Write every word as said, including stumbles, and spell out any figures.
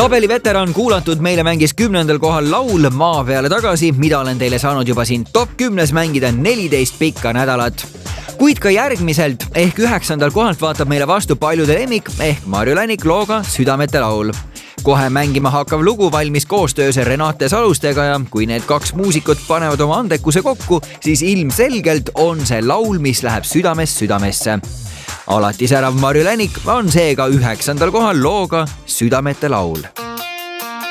tabeli veteran kuulatud meile mängis kümnendal kohal laul Maa peale tagasi, mida olen teile saanud juba siin top kümnes mängida neliteist pikka nädalat. Kuid ka järgmiselt ehk üheksandal kohalt vaatab meile vastu paljude lemmik ehk Marju Länik looga Südamete laul. Kohe mängima hakkav lugu valmis koostöös Renate Salustega ja kui need kaks muusikut panevad oma andekuse kokku, siis ilmselgelt on see laul, mis läheb südamest südamesse. Alati särav Marju Länik on seega üheksandal kohal looga Südamete laul.